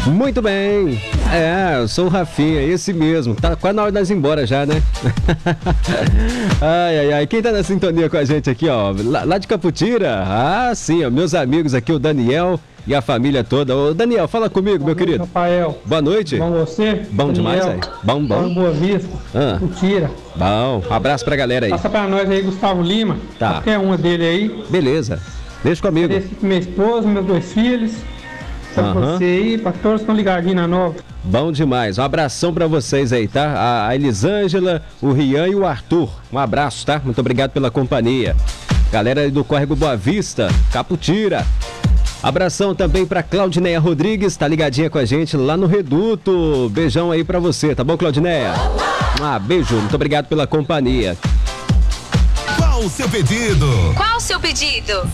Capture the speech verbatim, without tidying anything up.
Muito bem. É, eu sou o Rafinha, esse mesmo. Tá quase na hora de nós ir embora já, né? Ai, ai, ai. Quem tá na sintonia com a gente aqui, ó? Lá, lá de Caputira? Ah, sim, ó. Meus amigos aqui, o Daniel e a família toda. Ô, Daniel, fala comigo, Boa meu noite, querido. Rafael. Boa noite. Bom você? Bom Daniel. demais, aí. Bom, bom. Bom, Boa Vista. Ah. Caputira. Bom, um abraço pra galera aí. Passa pra nós aí, Gustavo Lima. Tá. Qualquer uma dele aí. Beleza. Deixa comigo. Esse com minha esposa, meus dois filhos. Pra Aham. você aí, pra todos que estão ligadinhos na nova. Bom demais. Um abração pra vocês aí, tá? A, a Elisângela, o Rian e o Arthur. Um abraço, tá? Muito obrigado pela companhia. Galera aí do Córrego Boa Vista, Caputira. Abração também pra Claudineia Rodrigues, tá ligadinha com a gente lá no Reduto. Beijão aí pra você, tá bom, Claudineia? Ah, beijo. Muito obrigado pela companhia. Qual o seu pedido? Qual o seu pedido?